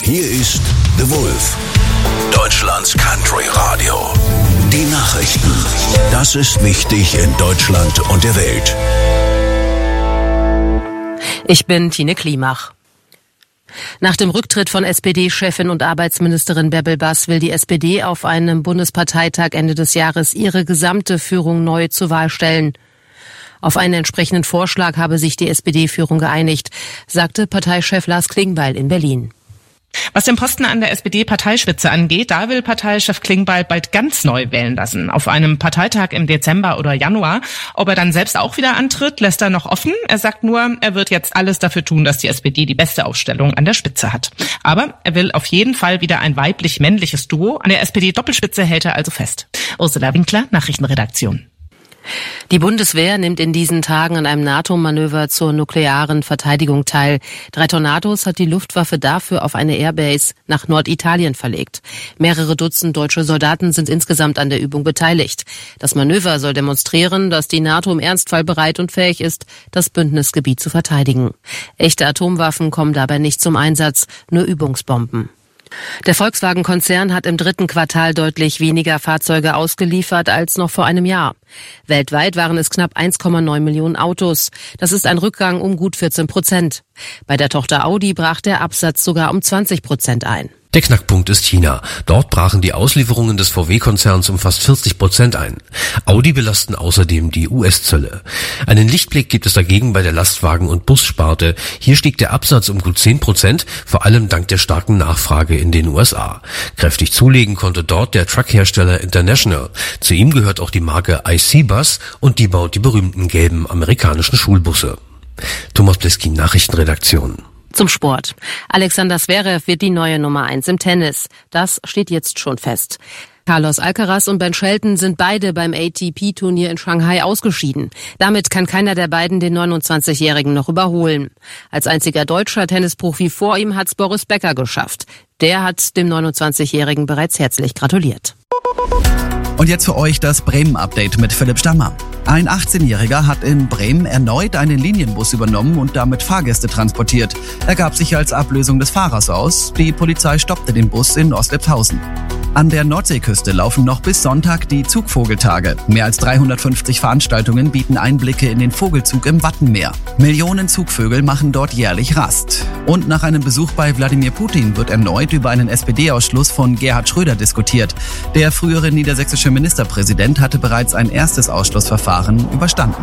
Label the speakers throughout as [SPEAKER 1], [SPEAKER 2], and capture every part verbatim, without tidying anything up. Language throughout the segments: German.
[SPEAKER 1] Hier ist The Wolf, Deutschlands Country Radio. Die Nachrichten. Das ist wichtig in Deutschland und der Welt.
[SPEAKER 2] Ich bin Tine Klimach. Nach dem Rücktritt von S P D-Chefin und Arbeitsministerin Bärbel Bass will die S P D auf einem Bundesparteitag Ende des Jahres ihre gesamte Führung neu zur Wahl stellen. Auf einen entsprechenden Vorschlag habe sich die S P D-Führung geeinigt, sagte Parteichef Lars Klingbeil in Berlin.
[SPEAKER 3] Was den Posten an der S P D-Parteispitze angeht, da will Parteichef Klingbeil bald ganz neu wählen lassen. Auf einem Parteitag im Dezember oder Januar. Ob er dann selbst auch wieder antritt, lässt er noch offen. Er sagt nur, er wird jetzt alles dafür tun, dass die S P D die beste Aufstellung an der Spitze hat. Aber er will auf jeden Fall wieder ein weiblich-männliches Duo. An der S P D-Doppelspitze hält er also fest. Ursula Winkler, Nachrichtenredaktion.
[SPEAKER 2] Die Bundeswehr nimmt in diesen Tagen an einem NATO-Manöver zur nuklearen Verteidigung teil. Drei Tornados hat die Luftwaffe dafür auf eine Airbase nach Norditalien verlegt. Mehrere Dutzend deutsche Soldaten sind insgesamt an der Übung beteiligt. Das Manöver soll demonstrieren, dass die NATO im Ernstfall bereit und fähig ist, das Bündnisgebiet zu verteidigen. Echte Atomwaffen kommen dabei nicht zum Einsatz, nur Übungsbomben. Der Volkswagen-Konzern hat im dritten Quartal deutlich weniger Fahrzeuge ausgeliefert als noch vor einem Jahr. Weltweit waren es knapp eins Komma neun Millionen Autos. Das ist ein Rückgang um gut vierzehn Prozent. Bei der Tochter Audi brach der Absatz sogar um zwanzig Prozent ein.
[SPEAKER 4] Der Knackpunkt ist China. Dort brachen die Auslieferungen des V W-Konzerns um fast vierzig Prozent ein. Audi belasten außerdem die U S-Zölle. Einen Lichtblick gibt es dagegen bei der Lastwagen- und Bussparte. Hier stieg der Absatz um gut zehn Prozent, vor allem dank der starken Nachfrage in den U S A. Kräftig zulegen konnte dort der Truckhersteller International. Zu ihm gehört auch die Marke I C Bus und die baut die berühmten gelben amerikanischen Schulbusse. Thomas Bliskin, Nachrichtenredaktion.
[SPEAKER 2] Zum Sport. Alexander Zverev wird die neue Nummer eins im Tennis. Das steht jetzt schon fest. Carlos Alcaraz und Ben Shelton sind beide beim A T P-Turnier in Shanghai ausgeschieden. Damit kann keiner der beiden den neunundzwanzigjährigen noch überholen. Als einziger deutscher Tennisprofi vor ihm hat's Boris Becker geschafft. Der hat dem neunundzwanzigjährigen bereits herzlich gratuliert.
[SPEAKER 5] Und jetzt für euch das Bremen-Update mit Philipp Stammer. Ein achtzehnjähriger hat in Bremen erneut einen Linienbus übernommen und damit Fahrgäste transportiert. Er gab sich als Ablösung des Fahrers aus. Die Polizei stoppte den Bus in Ostlippshausen. An der Nordseeküste laufen noch bis Sonntag die Zugvogeltage. Mehr als dreihundertfünfzig Veranstaltungen bieten Einblicke in den Vogelzug im Wattenmeer. Millionen Zugvögel machen dort jährlich Rast. Und nach einem Besuch bei Wladimir Putin wird erneut über einen S P D-Ausschluss von Gerhard Schröder diskutiert. Der frühere niedersächsische Ministerpräsident hatte bereits ein erstes Ausschlussverfahren überstanden.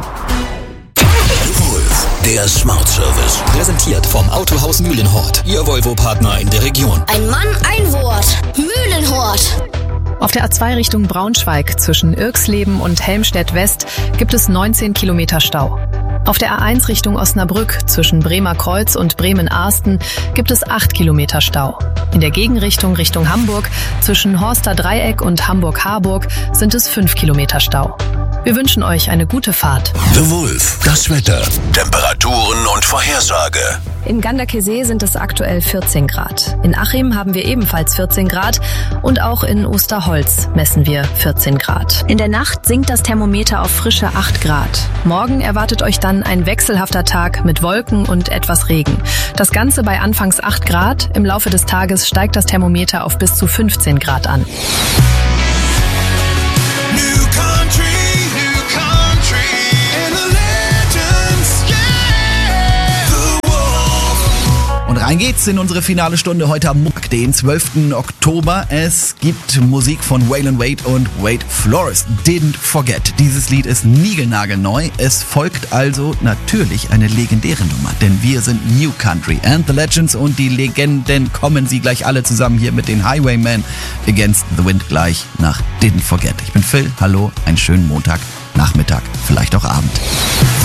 [SPEAKER 1] Der Smart Service.
[SPEAKER 6] Präsentiert vom Autohaus Mühlenhort. Ihr Volvo-Partner in der Region.
[SPEAKER 7] Ein Mann, ein Wort. Mühlenhort.
[SPEAKER 8] Auf der A zwei Richtung Braunschweig zwischen Irxleben und Helmstedt-West gibt es neunzehn Kilometer Stau. Auf der A eins Richtung Osnabrück zwischen Bremer Kreuz und Bremen-Arsten gibt es acht Kilometer Stau. In der Gegenrichtung Richtung Hamburg zwischen Horster Dreieck und Hamburg-Harburg sind es fünf Kilometer Stau. Wir wünschen euch eine gute Fahrt.
[SPEAKER 1] The Wolf, das Wetter, Temperaturen und Vorhersage.
[SPEAKER 8] In Ganderkesee sind es aktuell vierzehn Grad. In Achim haben wir ebenfalls vierzehn Grad und auch in Osterholz messen wir vierzehn Grad. In der Nacht sinkt das Thermometer auf frische acht Grad. Morgen erwartet euch dann ein wechselhafter Tag mit Wolken und etwas Regen. Das Ganze bei anfangs acht Grad. Im Laufe des Tages steigt das Thermometer auf bis zu fünfzehn Grad an.
[SPEAKER 5] Rein geht's in unsere finale Stunde heute am Montag, den zwölften Oktober. Es gibt Musik von Waylon Wade und Wade Flores. Didn't Forget. Dieses Lied ist niegelnagelneu. Es folgt also natürlich eine legendäre Nummer, denn wir sind New Country. And the Legends und die Legenden kommen sie gleich alle zusammen hier mit den Highwaymen Against the Wind gleich nach Didn't Forget. Ich bin Phil, hallo, einen schönen Montagnachmittag, vielleicht auch Abend.